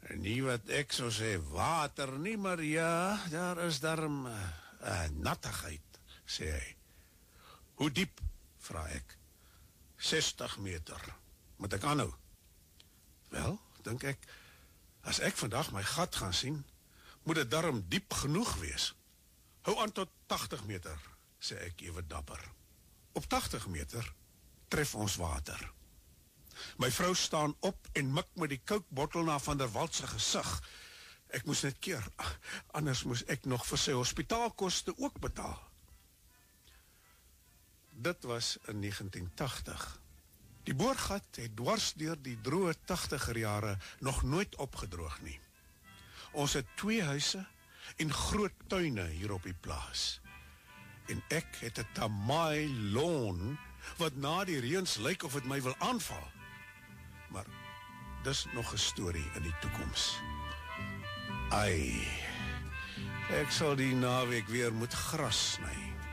En nie wat ek sou sê water nie, maar ja, daar is darm nattigheid, sê hy. Hoe diep, vra ek. 60 meter. Moet ek aanhou? Wel, dink ek, as ek vandag my gat gaan sien, moet dit darm diep genoeg wees. Hou aan tot 80 meter, sê ek ewe dapper. Op 80 meter tref ons water. My vrou staan op en mik met die kookbottel na Van der Walt se gesig. Ek moes net keer, anders moes ek nog vir sy hospitaalkoste ook betaal. Dit was in 1980. Die boorgat het dwars deur die droë 80er jare nog nooit opgedroog nie. Ons het 2 huise en groot tuine hier op die plaas. En ek het 'n Tamai lawn wat na die reëns lyk of het my wil aanval. Maar dis nog 'n storie in die toekoms. Ai, ek sal die naweek weer moet gras sny.